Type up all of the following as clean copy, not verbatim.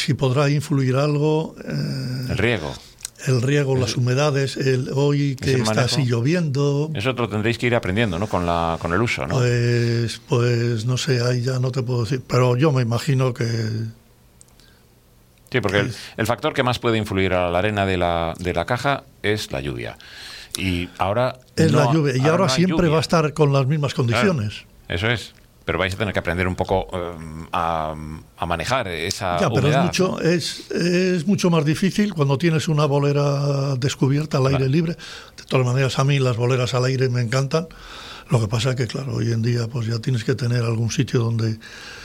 si podrá influir algo. El riego. El riego, las humedades, hoy que está así lloviendo. Eso lo tendréis que ir aprendiendo, ¿no? Con el uso, ¿no? Pues no sé, ahí ya no te puedo decir. Pero yo me imagino que... Sí, porque el factor que más puede influir a la arena de la caja es la lluvia. Y ahora... la lluvia. Y ahora siempre va a estar con las mismas condiciones. Claro, eso es. Pero vais a tener que aprender un poco a manejar esa humedad. Pero es mucho más difícil cuando tienes una bolera descubierta al aire libre. De todas maneras, a mí las boleras al aire me encantan. Lo que pasa es que, claro, hoy en día pues ya tienes que tener algún sitio donde...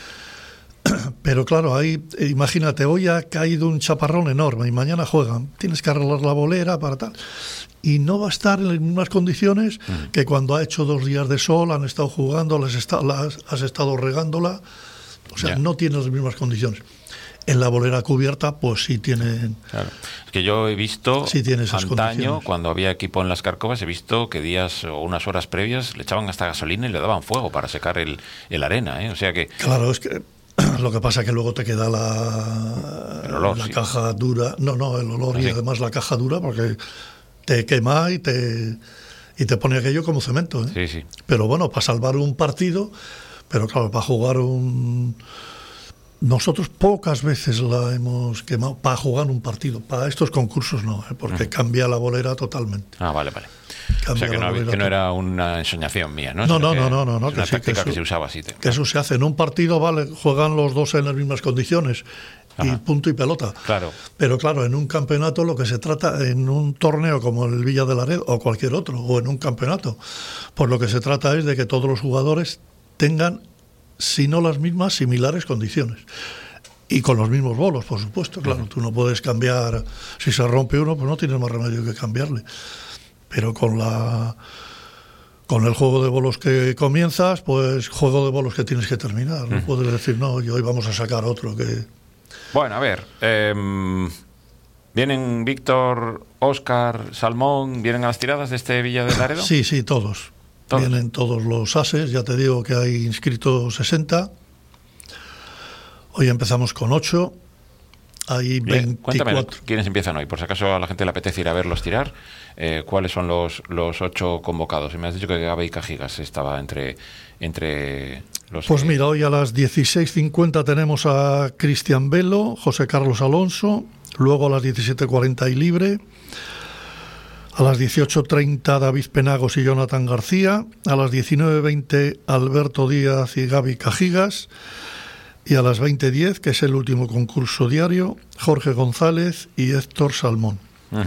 Pero claro, ahí, imagínate, hoy ha caído un chaparrón enorme y mañana juegan. Tienes que arreglar la bolera para tal... Y no va a estar en las mismas condiciones que cuando ha hecho 2 días de sol, han estado jugando, has estado regándola. O sea, no tienes las mismas condiciones. En la bolera cubierta, pues sí tienen... Claro. Es que yo he visto antaño, cuando había equipo en las Cárcovas, he visto que días o unas horas previas le echaban hasta gasolina y le daban fuego para secar el arena, ¿eh? O sea que... Claro, es que... Lo que pasa es que luego te queda el olor, la caja dura. No, el olor y además la caja dura porque... te quema y te pone aquello como cemento, ¿eh? Sí. Pero bueno, para salvar un partido, pero claro, para jugar nosotros pocas veces la hemos quemado para jugar un partido. Para estos concursos no, ¿eh? Porque cambia la bolera totalmente. Vale. O sea que no era una ensoñación mía, ¿no? No. Es una táctica que se usaba así. Que eso se hace. En un partido, vale, juegan los dos en las mismas condiciones. Y punto y pelota. Claro. Pero claro, en un campeonato lo que se trata, en un torneo como el Villa de Laredo o cualquier otro, o en un campeonato, pues lo que se trata es de que todos los jugadores tengan, si no las mismas, similares condiciones. Y con los mismos bolos, por supuesto. Claro, tú no puedes cambiar, si se rompe uno, pues no tienes más remedio que cambiarle. Pero con el juego de bolos que comienzas, pues juego de bolos que tienes que terminar. No puedes decir, no, y hoy vamos a sacar otro que... Bueno, a ver, ¿vienen Víctor, Óscar, Salmón, vienen a las tiradas de este Villa de Laredo? Sí, todos. Vienen todos los ases, ya te digo que hay inscritos 60. Hoy empezamos con 8. Hay 24. Cuéntame quiénes empiezan hoy, por si acaso a la gente le apetece ir a verlos tirar. ¿Cuáles son los 8 convocados? Y me has dicho que Gabe y Cajigas estaba entre los... Pues mira, hoy a las 16:50 tenemos a Cristian Velo, José Carlos Alonso, luego a las 17:40 y libre, a las 18:30 David Penagos y Jonathan García, a las 19:20 Alberto Díaz y Gaby Cajigas, y a las 20:10, que es el último concurso diario, Jorge González y Héctor Salmón.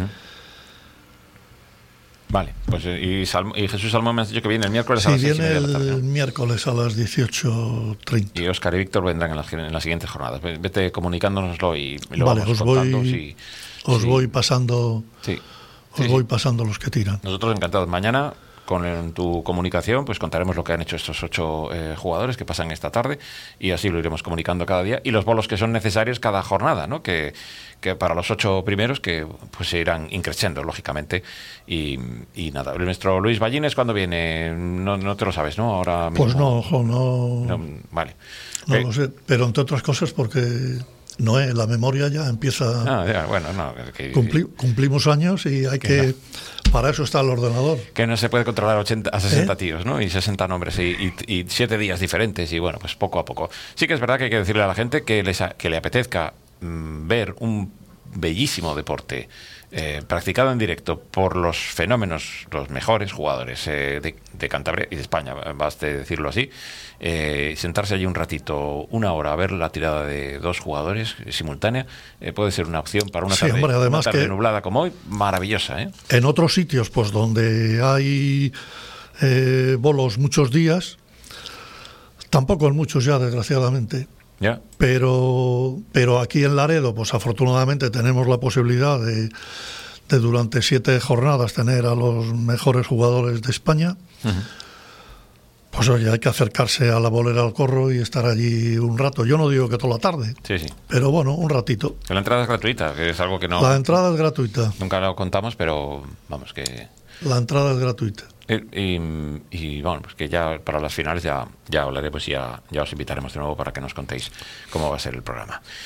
Vale, pues y Jesús Salmón me has dicho que viene el miércoles a las 6:30 de la tarde. Sí, viene el miércoles a las 18:30. Y Óscar y Víctor vendrán en las siguientes jornadas. Vete comunicándonoslo y lo vale, vamos contando. Voy pasando. Voy pasando los que tiran. Nosotros encantados. Mañana, con tu comunicación, pues contaremos lo que han hecho estos 8 jugadores que pasan esta tarde, y así lo iremos comunicando cada día, y los bolos que son necesarios cada jornada, ¿no? Que para los 8 primeros, que pues se irán increciendo, lógicamente, y nada. Nuestro Luis Ballines, ¿cuándo viene? No te lo sabes, ¿no? Ahora mismo. Pues no. Vale. No lo sé, pero entre otras cosas porque... la memoria ya empieza... cumplimos años y hay que... Para eso está el ordenador. Que no se puede controlar a 60 tíos, ¿no? Y 60 nombres y 7 días diferentes, y bueno, pues poco a poco. Sí que es verdad que hay que decirle a la gente que le apetezca ver un bellísimo deporte practicado en directo por los fenómenos, los mejores jugadores de Cantabria y de España, baste decirlo así, sentarse allí un ratito, 1 hora, a ver la tirada de 2 jugadores simultánea, puede ser una opción para una tarde, además una tarde nublada como hoy, maravillosa, ¿eh? En otros sitios, pues donde hay bolos muchos días, tampoco en muchos ya, desgraciadamente. Ya. Pero aquí en Laredo, pues afortunadamente tenemos la posibilidad de durante 7 jornadas tener a los mejores jugadores de España. Pues oye, hay que acercarse a la bolera al Corro y estar allí un rato. Yo no digo que toda la tarde, pero bueno, un ratito. La entrada es gratuita, que es algo que no... La entrada es gratuita. Nunca lo contamos, pero vamos que... La entrada es gratuita. Y bueno, pues que ya para las finales ya hablaremos y ya os invitaremos de nuevo para que nos contéis cómo va a ser el programa.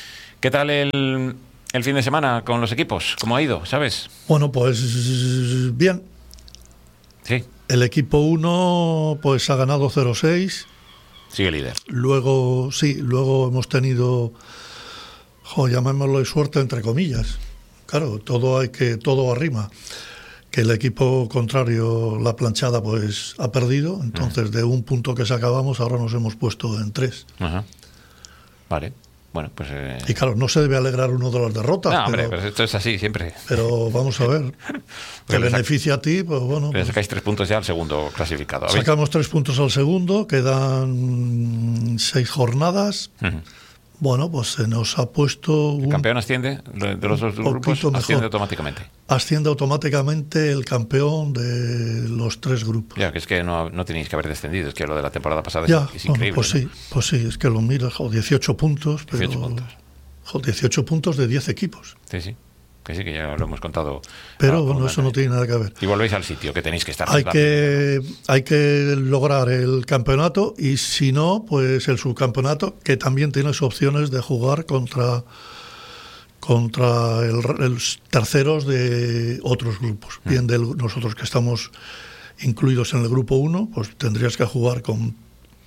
¿Qué tal el fin de semana con los equipos? ¿Cómo ha ido, sabes? Bueno, pues bien. Sí. El equipo 1 pues ha ganado 0-6. Sigue líder. Luego hemos tenido, llamémoslo suerte entre comillas. Claro, todo arrima. Que el equipo contrario, la planchada, pues ha perdido. Entonces, de un punto que sacábamos, ahora nos hemos puesto en 3. Ajá. Vale. Bueno, pues... Y claro, no se debe alegrar uno de las derrotas. No, hombre, pero esto es así siempre. Pero vamos a ver. Te beneficia a ti, pues bueno. Le sacáis 3 puntos ya al segundo clasificado. Sacamos 3 puntos al segundo, quedan 6 jornadas. Uh-huh. Bueno, pues se nos ha puesto... ¿El campeón asciende de los dos grupos? Asciende automáticamente. Asciende automáticamente el campeón de los 3 grupos. Ya, que es que no tenéis que haber descendido, es que lo de la temporada pasada es bueno, increíble. Pues sí, es que lo miras, 18 puntos. 18 puntos. 18 puntos de 10 equipos. Sí. Que sí, que ya lo hemos contado. Pero bueno, eso no tiene nada que ver. Y volvéis al sitio, que tenéis que estar. Hay que lograr el campeonato y si no, pues el subcampeonato, que también tienes opciones de jugar contra el terceros de otros grupos. Bien, nosotros que estamos incluidos en el grupo 1, pues tendrías que jugar con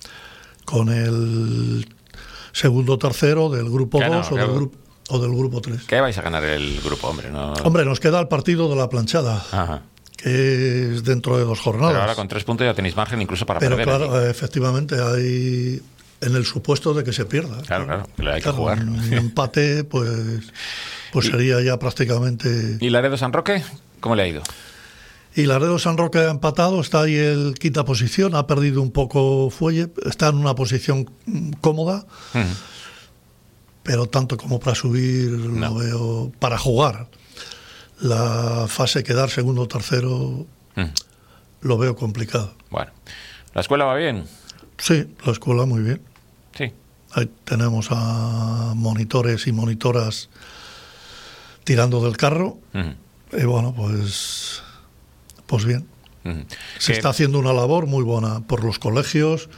el segundo tercero del grupo 2 o del grupo 3. ¿Qué vais a ganar el grupo, hombre? No... Hombre, nos queda el partido de la planchada. Ajá. Que es dentro de 2 jornadas. Pero ahora con 3 puntos ya tenéis margen incluso para perder. Pero claro, efectivamente, hay en el supuesto de que se pierda. Claro, hay que jugar. Un empate, pues sería ya prácticamente... ¿Y Laredo San Roque? ¿Cómo le ha ido? Y Laredo San Roque ha empatado, está ahí en quinta posición, ha perdido un poco fuelle, está en una posición cómoda. Pero tanto como para subir, lo veo, para jugar la fase quedar segundo o tercero, lo veo complicado. Bueno, ¿la escuela va bien? Sí, la escuela muy bien. Sí. Ahí tenemos a monitores y monitoras tirando del carro. Y bueno, pues bien. Se está haciendo una labor muy buena por los colegios.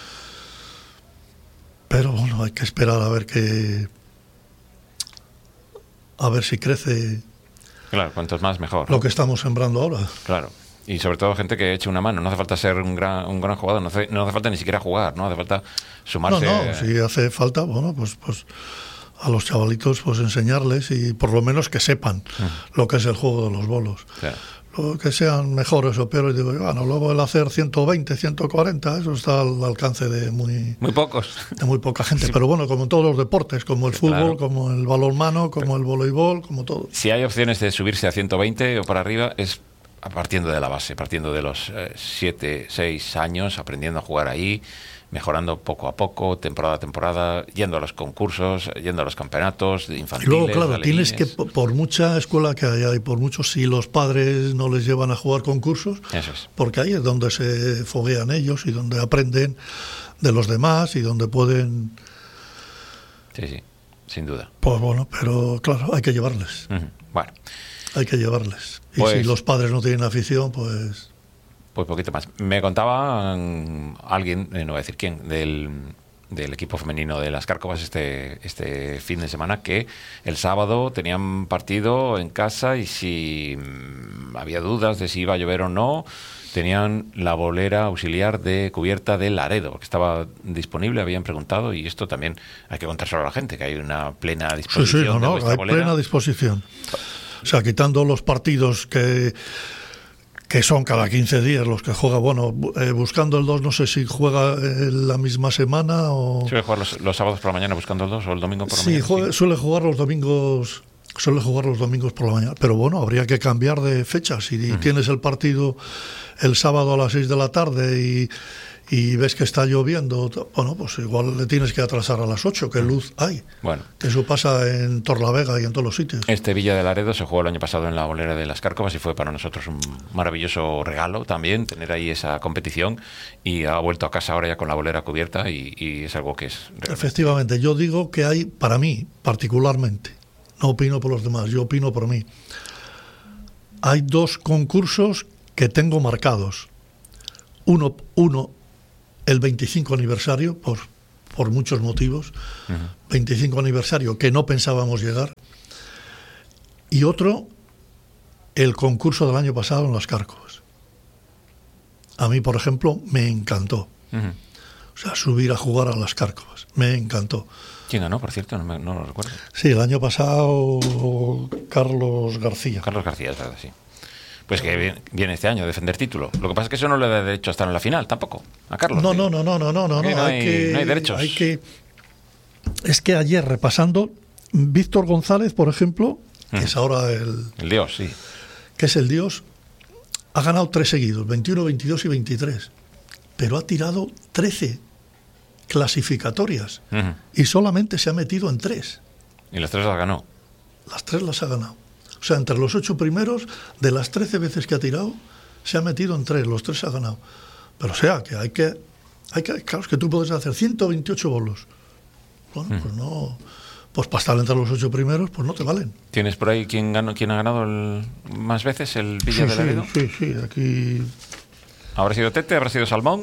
Pero bueno, hay que esperar a ver si crece. Claro, cuantos más mejor. Lo que estamos sembrando ahora. Claro. Y sobre todo gente que eche una mano. No hace falta ser un gran jugador, no hace falta ni siquiera jugar, no hace falta sumarse. No, si hace falta, bueno, pues a los chavalitos pues enseñarles y por lo menos que sepan lo que es el juego de los bolos. Claro. Que sean mejores o peores, digo, bueno, luego el hacer 120, 140, eso está al alcance de muy pocos. De muy poca gente. Sí. Pero bueno, como en todos los deportes, como el fútbol, claro, como el balonmano, como el voleibol, como todo. Si hay opciones de subirse a 120 o para arriba, es partiendo de la base, partiendo de los 7, 6 años, aprendiendo a jugar ahí, mejorando poco a poco, temporada a temporada, yendo a los concursos, yendo a los campeonatos infantiles. Y luego, claro, tienes que, por mucha escuela que haya y por mucho, si los padres no les llevan a jugar concursos, eso es. Porque ahí es donde se foguean ellos y donde aprenden de los demás y donde pueden... Sí, sin duda. Pues bueno, pero claro, hay que llevarles. Bueno. Hay que llevarles. Y pues, si los padres no tienen afición, pues poquito más. Me contaba alguien, no voy a decir quién, del equipo femenino de las Cárcovas este fin de semana, que el sábado tenían partido en casa y si había dudas de si iba a llover o no, tenían la bolera auxiliar de cubierta de Laredo, porque estaba disponible, habían preguntado, y esto también hay que contárselo a la gente, que hay una plena disposición. Sí, hay plena disposición. O sea, quitando los partidos que son cada 15 días los que juega, bueno, Buscando el 2 no sé si juega la misma semana o... ¿Suele jugar los sábados por la mañana Buscando el 2 o el domingo por la mañana? Sí, suele jugar los domingos por la mañana, pero bueno, habría que cambiar de fecha. Si tienes el partido el sábado a las 6 de la tarde y ves que está lloviendo, bueno, pues igual le tienes que atrasar a las 8, que luz hay. Bueno. Que eso pasa en Torlavega y en todos los sitios. Este Villa de Laredo se jugó el año pasado en la bolera de las Cárcovas y fue para nosotros un maravilloso regalo también, tener ahí esa competición, y ha vuelto a casa ahora ya con la bolera cubierta y es algo que es... Efectivamente, yo digo que hay, para mí particularmente, no opino por los demás, yo opino por mí, hay 2 concursos que tengo marcados. Uno el 25 aniversario, por muchos motivos. 25 aniversario, que no pensábamos llegar. Y otro, el concurso del año pasado en las Cárcovas. A mí, por ejemplo, me encantó. O sea, subir a jugar a las Cárcovas. Me encantó. ¿Quién ganó, por cierto? No lo recuerdo. Sí, el año pasado Carlos García. Carlos García, es verdad, sí. Pues que viene este año a defender título. Lo que pasa es que eso no le da derecho a estar en la final tampoco, a Carlos. No. No hay derechos. Es que ayer, repasando, Víctor González, por ejemplo, que es ahora el dios, sí. Que es el dios, ha ganado 3 seguidos, 21, 22 y 23. Pero ha tirado 13 clasificatorias y solamente se ha metido en 3. Y las 3 las ganó. Las 3 las ha ganado. O sea, entre los 8 primeros, de las 13 veces que ha tirado, se ha metido en 3, los 3 ha ganado. Pero o sea, que hay que claro, es que tú puedes hacer 128 bolos. Bueno, pues no, pues para estar entre los 8 primeros, pues no te valen. ¿Tienes por ahí quién ha ganado más veces el Villa de Laredo? Sí, aquí... ¿Habrá sido Tete, habrá sido Salmón?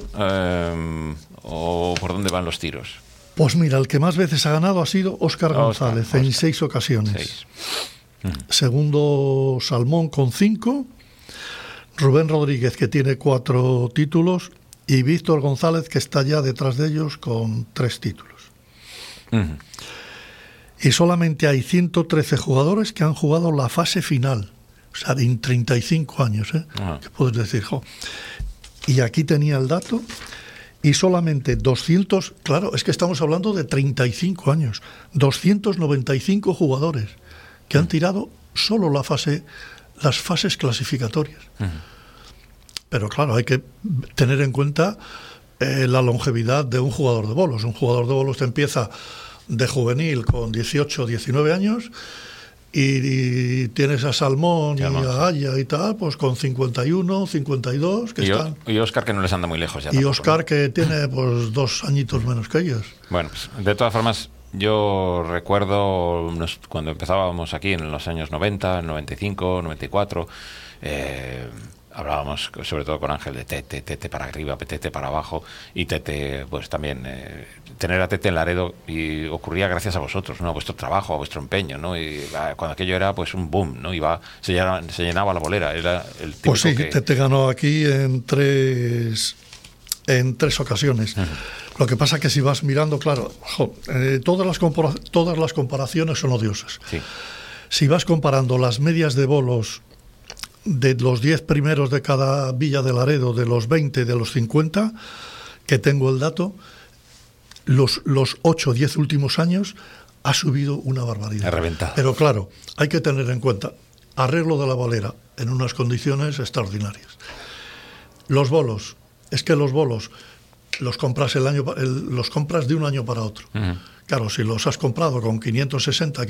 ¿O por dónde van los tiros? Pues mira, el que más veces ha ganado ha sido Óscar González, en 6 ocasiones. 6. Segundo, Salmón con 5. Rubén Rodríguez, que tiene 4 títulos. Y Víctor González, que está ya detrás de ellos con 3 títulos. Y solamente hay 113 jugadores que han jugado la fase final. O sea, en 35 años, ¿Qué puedes decir, jo? Y aquí tenía el dato, y solamente 200, claro, es que estamos hablando de 35 años, 295 jugadores que han tirado solo las fases clasificatorias. Pero claro, hay que tener en cuenta la longevidad de un jugador de bolos. Un jugador de bolos te empieza de juvenil con 18, 19 años, y tienes a Salmón y a Aya y tal, pues con 51, 52 que están. Y Óscar, que no les anda muy lejos ya. Y Óscar, ¿no? Que tiene pues 2 añitos menos que ellos. Bueno, pues de todas formas, yo recuerdo cuando empezábamos aquí en los años 90, 95, 94, hablábamos sobre todo con Ángel de Tete para arriba, Tete para abajo, y Tete, pues también tener a Tete en Laredo, y ocurría gracias a vosotros, ¿no? A vuestro trabajo, a vuestro empeño, ¿no? Y cuando aquello era pues un boom, ¿no? Se llenaba la bolera, era el típico. Pues sí, Tete ganó aquí en 3 ocasiones. Lo que pasa que si vas mirando, claro, todas las comparaciones son odiosas. Sí. Si vas comparando las medias de bolos de los 10 primeros de cada Villa de Laredo, de los 20, de los 50, que tengo el dato, los 8 o 10 últimos años ha subido una barbaridad. Ha reventado. Pero claro, hay que tener en cuenta arreglo de la bolera en unas condiciones extraordinarias. Los bolos, es que los bolos los compras los compras de un año para otro. Claro, si los has comprado con 560,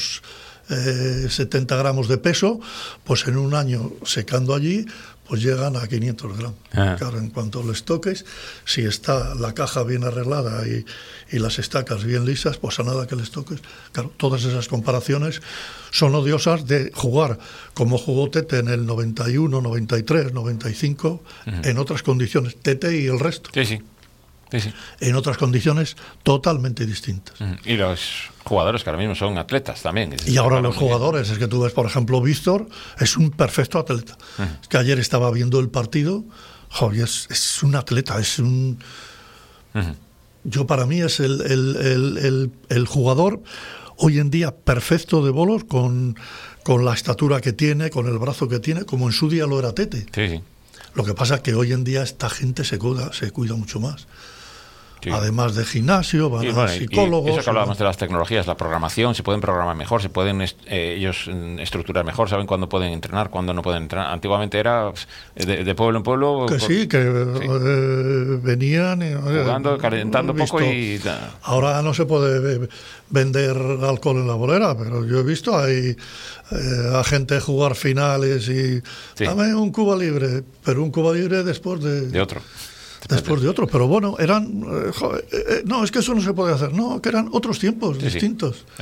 570 gramos de peso, pues en un año secando allí, pues llegan a 500 gramos. Claro, en cuanto les toques, si está la caja bien arreglada y las estacas bien lisas, pues a nada que les toques. Claro, todas esas comparaciones son odiosas de jugar como jugó Tete en el 91, 93, 95, en otras condiciones. Tete y el resto. Sí. En otras condiciones totalmente distintas. Y los jugadores que ahora mismo son atletas también. Y ahora los jugadores, es que tú ves, por ejemplo, Víctor es un perfecto atleta. Es que ayer estaba viendo el partido, es un atleta, es un... Yo, para mí, es el jugador hoy en día perfecto de bolos, con la estatura que tiene, con el brazo que tiene, como en su día lo era Tete. Sí. Lo que pasa es que hoy en día esta gente se cuida mucho más. Sí. Además de gimnasio, van a psicólogos. Y eso que hablábamos de las tecnologías, la programación, se pueden programar mejor, se pueden ellos estructurar mejor, saben cuándo pueden entrenar, cuándo no pueden entrenar. Antiguamente era de pueblo en pueblo. Venían jugando, calentando un poco y... Ahora no se puede vender alcohol en la bolera, pero yo he visto hay a gente jugar finales y dame un Cuba Libre, pero un Cuba Libre después de otro. Después de otro, pero bueno, eran... no, es que eso no se puede hacer, no, que eran otros tiempos distintos. Es verdad.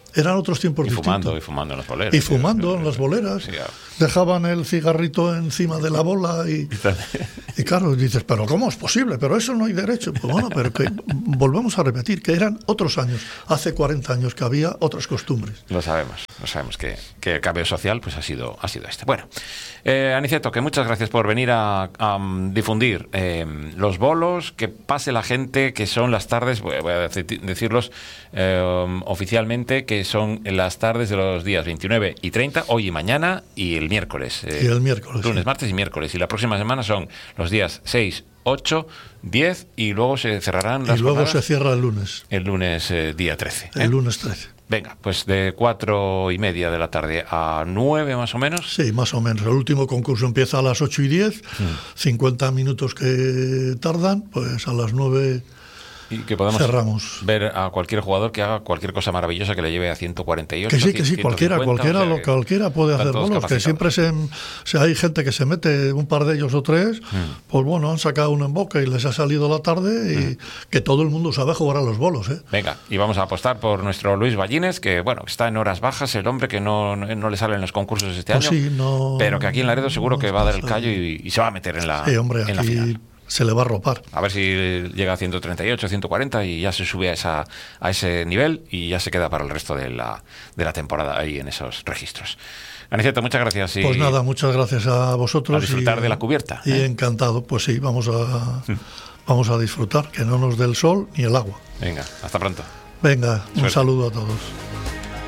Eran otros tiempos distintos. Y fumando en las boleras. Y fumando en las boleras. Sí, dejaban el cigarrito encima de la bola y claro, dices, pero ¿cómo es posible? Pero eso no hay derecho. Pues bueno, pero que volvemos a repetir que eran otros años, hace 40 años que había otras costumbres. Lo sabemos que el cambio social pues ha sido este. Bueno, Aniceto, que muchas gracias por venir a difundir los bolos, que pase la gente, que son las tardes, voy a decirlos oficialmente, que son las tardes de los días 29 y 30, hoy y mañana, y el miércoles. Y el miércoles. Lunes, sí. Martes y miércoles. Y la próxima semana son los días 6, 8, 10 y luego se cerrarán las Y luego jornadas. se cierra el lunes. El lunes día 13. El lunes 13. Venga, pues de 4:30 de la tarde a 9 más o menos. Sí, más o menos. El último concurso empieza a las 8:10, 50 minutos que tardan, pues a las 9 Y que podemos cerramos. ver a cualquier jugador que haga cualquier cosa maravillosa que le lleve a 148. Que sí, cualquiera puede hacer bolos, que siempre hay gente que se mete, un par de ellos o tres, pues bueno, han sacado uno en boca y les ha salido la tarde y que todo el mundo sabe jugar a los bolos, ¿eh? Venga, y vamos a apostar por nuestro Luis Ballines, que bueno, está en horas bajas, el hombre que no le salen los concursos este Pues año, sí, pero que aquí en Laredo seguro que va a dar el callo y se va a meter en la, sí, hombre, en la aquí final. se le va a ropar. A ver si llega a 138, 140 y ya se sube a ese nivel y ya se queda para el resto de la temporada ahí en esos registros. Aniceto, muchas gracias. Pues nada, muchas gracias a vosotros. A disfrutar de la cubierta. Y encantado, pues sí, vamos a disfrutar, que no nos dé el sol ni el agua. Venga, hasta pronto. Venga, Suerte. un saludo a todos.